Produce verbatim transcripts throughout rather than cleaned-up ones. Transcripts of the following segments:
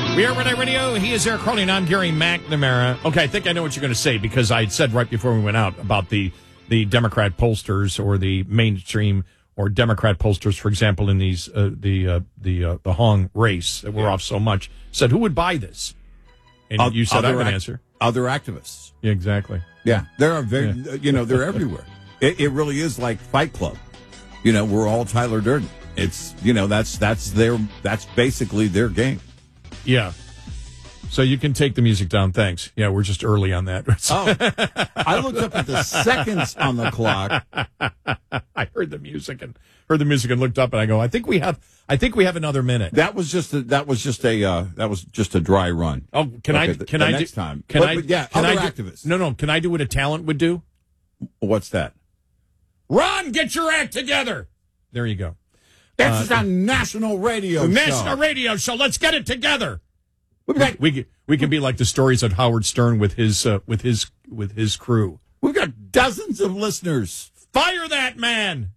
We are Red Eye Radio. He is Eric Crowley, and I'm Gary McNamara. Okay, I think I know what you're going to say, because I said right before we went out about the, the Democrat pollsters or the mainstream or Democrat pollsters, for example, in these uh, the uh, the uh, the Hong race that we're yeah. off so much, said, who would buy this? And uh, you said I would act- answer. Other activists. Yeah, exactly. Yeah, there are very, Yeah. you know, they're everywhere. It, it really is like Fight Club. You know, we're all Tyler Durden. It's, you know, that's that's their that's basically their game. Yeah. So you can take the music down. Thanks. Yeah, we're just early on that. Oh, I looked up at the seconds on the clock. I heard the music and heard the music and looked up, and I go, I think we have, I think we have another minute. That was just a, that was just a uh, that was just a dry run. Oh, can okay, I? The, can the I next do, time? Can but, I? But yeah, can other I do, activists. No, no. Can I do what a talent would do? What's that? Ron, get your act together. There you go. This is a national radio The show. national radio show. Let's get it together. We've got, We we can be like the stories of Howard Stern with his uh, with his with his crew. we've got dozens of listeners. Fire that man.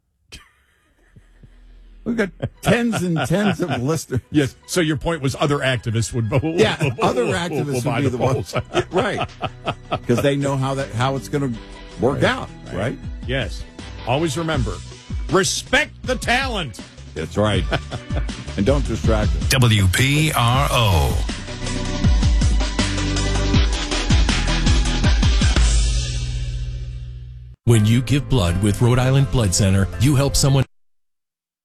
We've got tens and tens of listeners. Yes. So your point was other activists would. Yeah, will, other will, activists will would buy be the the ones, polls. Yeah, right? Because they know how that how it's going to work Right, out, right. right? Yes. Always remember, respect the talent. That's right. And don't distract us. W P R O. When you give blood with Rhode Island Blood Center, you help someone